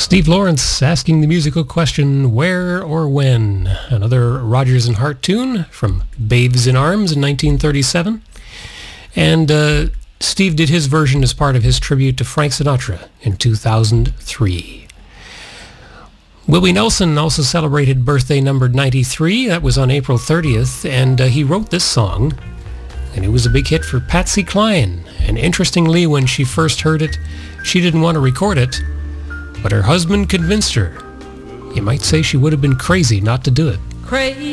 Steve Lawrence asking the musical question, where or when? Another Rodgers and Hart tune from Babes in Arms in 1937. And Steve did his version as part of his tribute to Frank Sinatra in 2003. Willie Nelson also celebrated birthday number 93. That was on April 30th, and he wrote this song, and it was a big hit for Patsy Cline. And interestingly, when she first heard it, she didn't want to record it, but her husband convinced her. You might say she would have been crazy not to do it. Crazy.